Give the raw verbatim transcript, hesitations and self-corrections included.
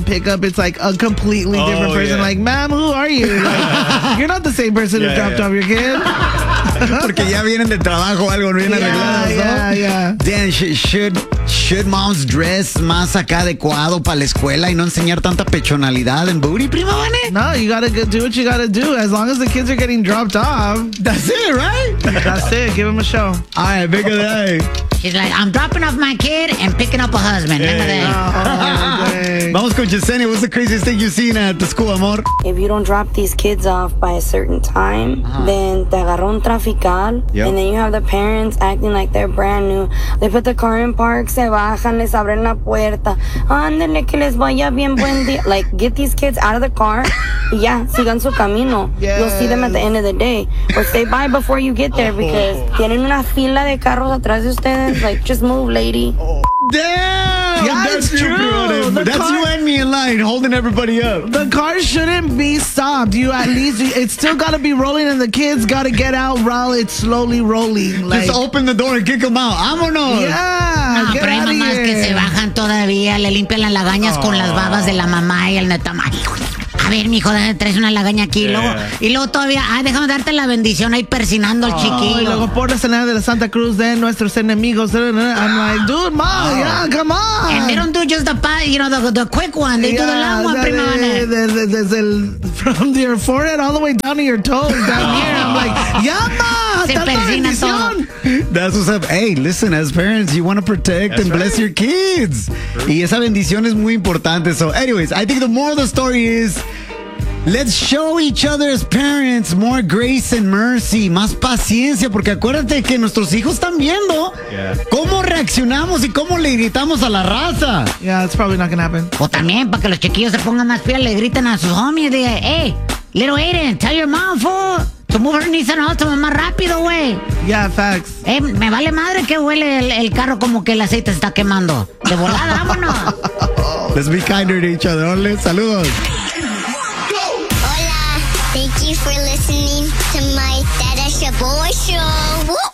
pickup, it's like a completely Oh, different person. yeah. Like, ma'am, who are you? Like, you're not the same person Yeah, who dropped yeah. off your kid. Porque ya vienen de trabajo o algo bien Yeah, arreglados, ¿no? yeah, yeah. Dan, sh- should, should moms dress más acá adecuado para la escuela y no enseñar tanta pechonalidad en booty, prima Vane? No, you gotta go- do what you gotta do. As long as the kids are getting dropped off, That's it, right? that's it. Give them a show. All right, venga de ahí. She's like, I'm dropping off my kid and picking up a husband. Remember that? Oh, dang. Vamos con Yesenia. What's the craziest thing you've seen at the school, amor? If you don't drop these kids off by a certain time, then te agarró un trafical, Yep. and then you have the parents acting like they're brand new. They put the car in park, se bajan, les abren la puerta. Ándale, que les vaya bien, buen día. Like, get these kids out of the car, y ya, sigan su camino. You'll see them at the end of the day. Or stay by before you get there, because tienen una fila de carros atrás de ustedes. Like, just move, lady. Damn! Yeah, that's it's you, true. prima Vane. The That's car- you and me in line, holding everybody up. The car shouldn't be stopped. You at least, it's still gotta be rolling, and the kids gotta get out while it's slowly rolling. Like, Just open the door and kick them out. ¡Vámonos! yeah, No, get pero hay out of mamás que se here. bajan todavía, le limpian las lagañas con las babas de la mamá y el neta. A ver, mijo, traes una lagaña aquí. Yeah. Luego, y luego todavía, ay, déjame darte la bendición ahí persinando al Oh, y chiquillo. luego por la señal de la Santa Cruz de nuestros enemigos. I'm like, dude, mom, yeah, come on. And they don't do just the, pa- you know, the, the quick one. They do the long one, Yeah, prima de- Vane. de- de- Desde el, from your forehead all the way down to your toes down here. I'm like, yeah, ma, Se tanta persina bendición. That's what's up. Hey, listen, as parents, you want to protect That's and bless right. your kids. Y esa bendición es muy importante. So, anyways, I think the moral of the story is, let's show each other as parents more grace and mercy, más paciencia, porque acuérdate que nuestros hijos están viendo Yeah. cómo reaccionamos y cómo le gritamos a la raza. Yeah, it's probably not gonna happen. O también, para que los chiquillos se pongan más pilas, le griten a sus homies, diga, hey, little Aiden, tell your mom, fool, to move her Nissan Altima más rápido, güey. Yeah, facts. Eh, me vale madre que huele el, el carro como que el aceite se está quemando. De volada, vámonos. Let's be kinder to each other. Ole, saludos. Hola, thank you for listening to my Dada Shaboy Show. Woo!